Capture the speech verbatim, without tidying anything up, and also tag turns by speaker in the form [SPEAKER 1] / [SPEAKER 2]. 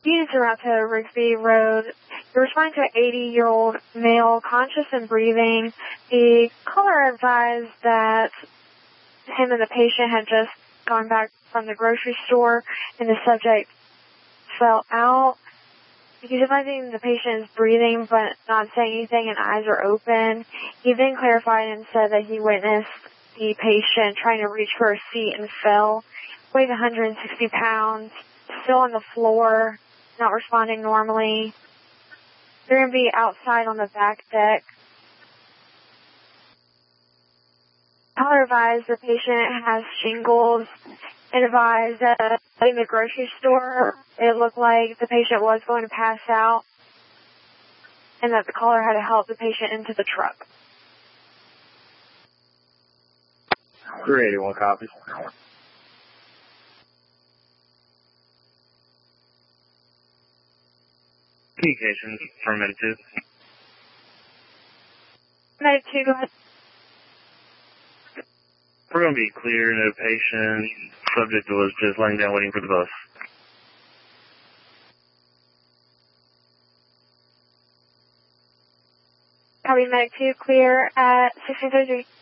[SPEAKER 1] Units are out to Rigsby Road. You're responding to an eighty-year-old male, conscious and breathing. The caller advised that him and the patient had just gone back from the grocery store, and the subject fell out. He's advising the patient is breathing but not saying anything and eyes are open. He then clarified and said that he witnessed the patient trying to reach for a seat and fell. Weighs one hundred sixty pounds, still on the floor, not responding normally. They're going to be outside on the back deck. Caller advised the patient has shingles and advised that in the grocery store it looked like the patient was going to pass out and that the caller had to help the patient into the truck.
[SPEAKER 2] three eighty-one copies. Communications from Medic two.
[SPEAKER 1] Medic two, go ahead.
[SPEAKER 2] We're going to be clear, no patient. Subject was just laying down waiting for the bus.
[SPEAKER 1] Copy, Medic two, clear at sixteen thirty-three.